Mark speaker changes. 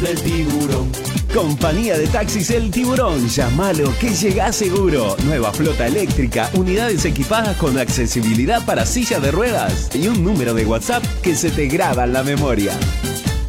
Speaker 1: del tiburón.
Speaker 2: Compañía de Taxis El Tiburón, llámalo que llegás seguro. Nueva flota eléctrica, unidades equipadas con accesibilidad para silla de ruedas y un número de WhatsApp que se te graba en la memoria.